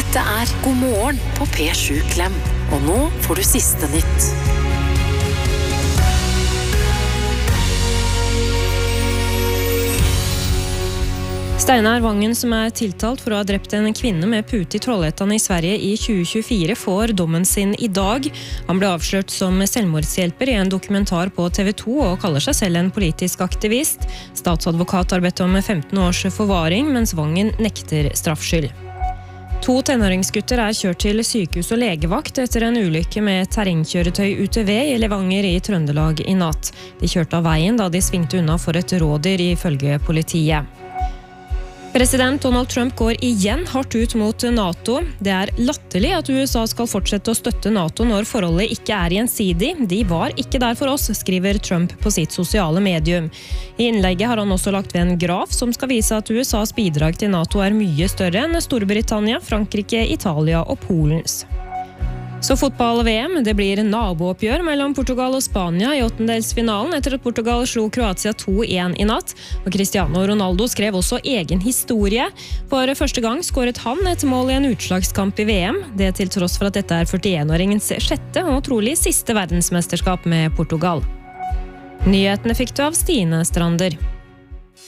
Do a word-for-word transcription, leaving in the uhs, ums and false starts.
Dette er God morgen på P sju Klem. Og nå får du siste nytt. Steinar Vangen, som er tiltalt for å ha drept en kvinne med pute i Trollhättan i Sverige i tjue tjuefire, får dommen sin i dag. Han ble avslørt som selvmordshjelper i en dokumentar på T V to og kaller seg selv en politisk aktivist. Statsadvokat har bedt om femten års forvaring, mens Vangen nekter straffskyld. To tenåringsgutter er kjørt til sykehus og legevakt etter en ulykke med terrengkjøretøy U T V i Levanger i Trøndelag i natt. De kjørte av veien da de svingte unna for et rådyr, ifølge politiet. President Donald Trump går igjen hardt ut mot NATO. Det er latterlig at U S A skal fortsette å støtte NATO når forholdet ikke er gjensidig. De var ikke der for oss, skriver Trump på sitt sosiale medium. I innlegget har han også lagt ved en graf som skal vise at U S As bidrag til NATO er mye større enn Storbritannia, Frankrike, Italia og Polens. Så fotball-V M, det blir nabooppgjør mellom Portugal og Spania i åttendelsfinalen etter at Portugal slo Kroatia to en i natt. Og Cristiano Ronaldo skrev også egen historie. For første gang skåret han et mål i en utslagskamp i V M. Det til tross for at dette er førtien-åringens sjette og trolig siste verdensmesterskap med Portugal. Nyhetene fikk du av Stine Strander.